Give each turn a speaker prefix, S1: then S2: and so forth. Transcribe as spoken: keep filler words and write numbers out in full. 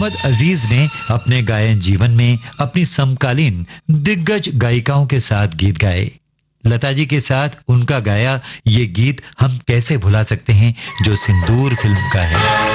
S1: मोहम्मद अजीज ने अपने गायन जीवन में अपनी समकालीन दिग्गज गायिकाओं के साथ गीत गाए। लता जी के साथ उनका गाया ये गीत हम कैसे भुला सकते हैं, जो सिंदूर फिल्म का है।